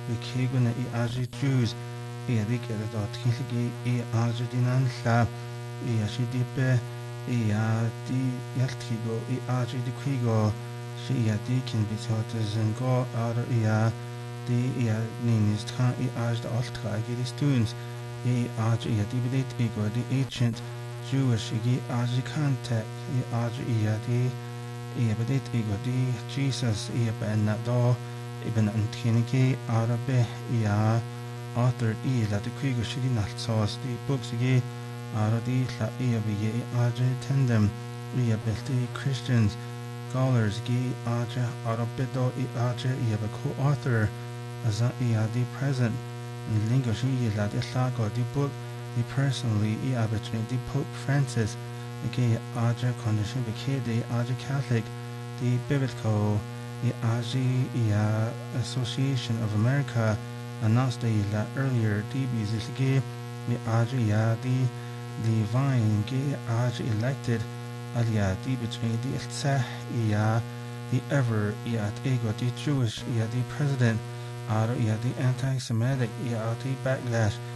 Vikeguna Aji Jews, Erik Edot Hilgi, Ajidinan La, Shidipe, di Yaltigo, Aji di Quigo, She Dikin Vitotas and go out of di Ninis Tan Aj the Altra, Giddy students, Aj Dibidate Ego, the ancient Jewish Aji contact, Aj di Bedate Ego, di Jesus, Ben Nado, Ibn Antiniki, Arabe, author La de Quigo Shidi Nalsos, the books Aradi La Aj Tendem, Belti Christians, scholars Aja Arabido Aja a co-author as the present in Lingoshi La de Lago the book the personally abitrate the Pope Francis Aja condition the Aja Catholic the Biblical Aji Association of America announced the earlier DBZ the Aja the divine Aja elected Alia di between the Tsah the ever at ego the Jewish the president the anti-Semitic the backlash